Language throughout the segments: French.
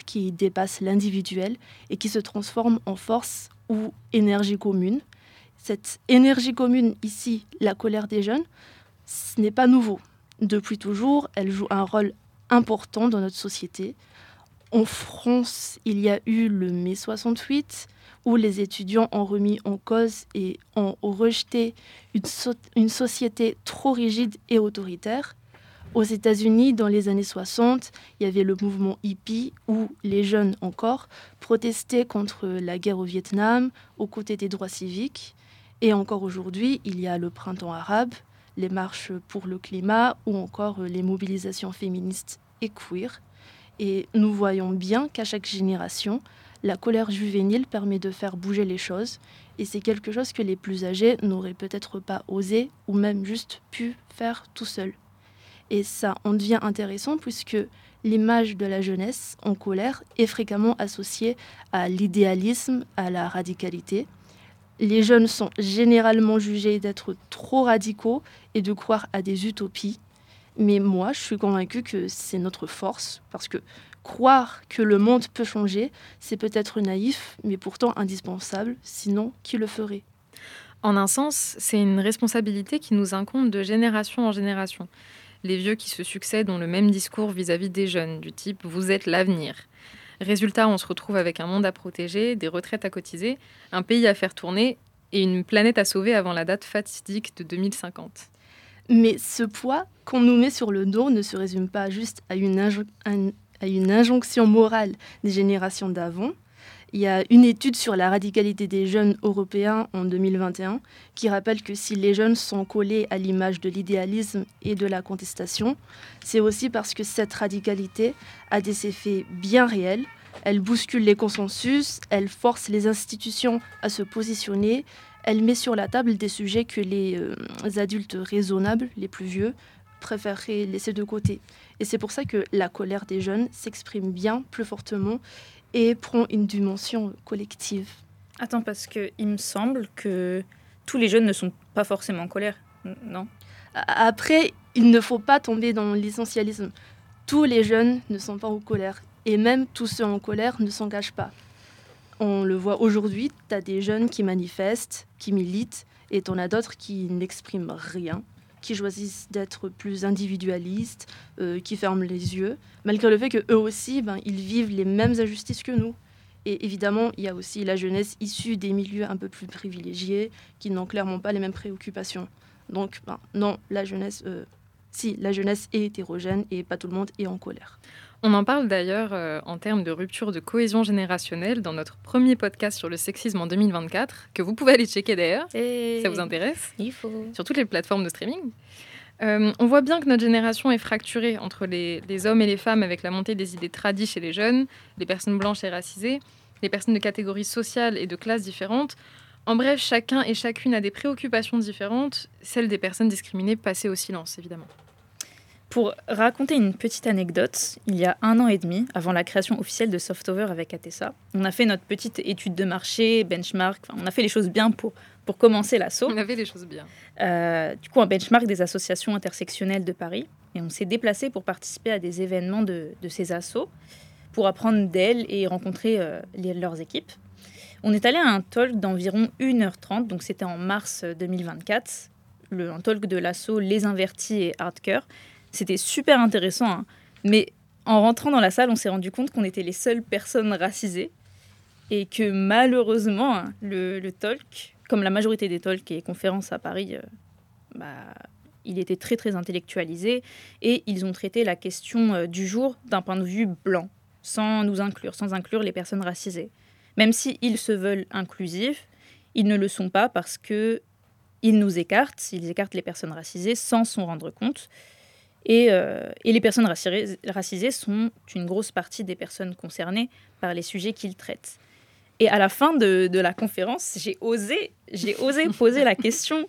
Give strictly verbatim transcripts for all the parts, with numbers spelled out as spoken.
qui dépasse l'individuel et qui se transforme en force ou énergie commune. Cette énergie commune, ici, la colère des jeunes, ce n'est pas nouveau. Depuis toujours, elle joue un rôle important dans notre société. En France, il y a eu le mai soixante-huit, où les étudiants ont remis en cause et ont rejeté une, so- une société trop rigide et autoritaire. Aux États-Unis, dans les années soixante, il y avait le mouvement hippie où les jeunes encore protestaient contre la guerre au Vietnam, aux côtés des droits civiques. Et encore aujourd'hui, il y a le printemps arabe, les marches pour le climat ou encore les mobilisations féministes et queer. Et nous voyons bien qu'à chaque génération, la colère juvénile permet de faire bouger les choses. Et c'est quelque chose que les plus âgés n'auraient peut-être pas osé ou même juste pu faire tout seuls. Et ça en devient intéressant puisque l'image de la jeunesse en colère est fréquemment associée à l'idéalisme, à la radicalité. Les jeunes sont généralement jugés d'être trop radicaux et de croire à des utopies. Mais moi, je suis convaincue que c'est notre force, parce que croire que le monde peut changer, c'est peut-être naïf, mais pourtant indispensable, sinon qui le ferait ? En un sens, c'est une responsabilité qui nous incombe de génération en génération. Les vieux qui se succèdent ont le même discours vis-à-vis des jeunes, du type « vous êtes l'avenir ». Résultat, on se retrouve avec un monde à protéger, des retraites à cotiser, un pays à faire tourner et une planète à sauver avant la date fatidique de deux mille cinquante. Mais ce poids qu'on nous met sur le dos ne se résume pas juste à une, injo- un- à une injonction morale des générations d'avant. Il y a une étude sur la radicalité des jeunes européens en deux mille vingt et un qui rappelle que si les jeunes sont collés à l'image de l'idéalisme et de la contestation, c'est aussi parce que cette radicalité a des effets bien réels. Elle bouscule les consensus, elle force les institutions à se positionner, elle met sur la table des sujets que les euh, adultes raisonnables, les plus vieux, préféreraient laisser de côté. Et c'est pour ça que la colère des jeunes s'exprime bien plus fortement et prend une dimension collective. Attends, parce qu'il me semble que tous les jeunes ne sont pas forcément en colère, non ? Après, il ne faut pas tomber dans l'essentialisme. Tous les jeunes ne sont pas en colère. Et même tous ceux en colère ne s'engagent pas. On le voit aujourd'hui, tu as des jeunes qui manifestent, qui militent, et tu en as d'autres qui n'expriment rien, qui choisissent d'être plus individualistes, euh, qui ferment les yeux, malgré le fait qu'eux aussi, ben, ils vivent les mêmes injustices que nous. Et évidemment, il y a aussi la jeunesse issue des milieux un peu plus privilégiés, qui n'ont clairement pas les mêmes préoccupations. Donc, ben, non, la jeunesse, euh, si, la jeunesse est hétérogène et pas tout le monde est en colère. On en parle d'ailleurs euh, en termes de rupture de cohésion générationnelle dans notre premier podcast sur le sexisme en deux mille vingt-quatre, que vous pouvez aller checker d'ailleurs, Et si ça vous intéresse, il faut. sur toutes les plateformes de streaming. Euh, on voit bien que notre génération est fracturée entre les, les hommes et les femmes avec la montée des idées tradies chez les jeunes, les personnes blanches et racisées, les personnes de catégories sociales et de classes différentes. En bref, chacun et chacune a des préoccupations différentes, celles des personnes discriminées passées au silence, évidemment. Pour raconter une petite anecdote, il y a un an et demi, avant la création officielle de Softover avec Atessa, on a fait notre petite étude de marché, benchmark, enfin, on a fait les choses bien pour, pour commencer l'assaut. On avait les choses bien. Euh, du coup, un benchmark des associations intersectionnelles de Paris. Et on s'est déplacé pour participer à des événements de, de ces assos, pour apprendre d'elles et rencontrer euh, les, leurs équipes. On est allé à un talk d'environ une heure trente, donc c'était en mars deux mille vingt-quatre, le, un talk de l'asso Les Invertis et Hardcore. C'était super intéressant, hein. Mais en rentrant dans la salle, on s'est rendu compte qu'on était les seules personnes racisées et que malheureusement, hein, le, le talk, comme la majorité des talks et conférences à Paris, euh, bah, il était très très intellectualisé et ils ont traité la question euh, du jour d'un point de vue blanc, sans nous inclure, sans inclure les personnes racisées. Même s'ils se veulent inclusifs, ils ne le sont pas parce qu'ils nous écartent, ils écartent les personnes racisées sans s'en rendre compte. Et, euh, et les personnes racisées, racisées sont une grosse partie des personnes concernées par les sujets qu'ils traitent. Et à la fin de, de la conférence, j'ai osé, j'ai osé poser la question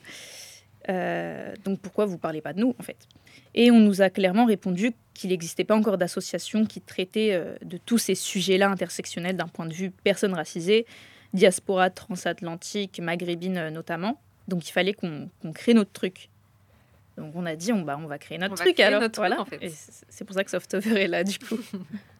euh, donc pourquoi vous ne parlez pas de nous, en fait ? Et on nous a clairement répondu qu'il n'existait pas encore d'association qui traitait euh, de tous ces sujets-là intersectionnels d'un point de vue personnes racisées, diaspora transatlantique, maghrébine euh, notamment. Donc il fallait qu'on, qu'on crée notre truc. Donc on a dit, on, bah, on va créer notre on truc créer alors. Notre voilà. truc, en fait. Et c'est pour ça que Softover est là, du coup.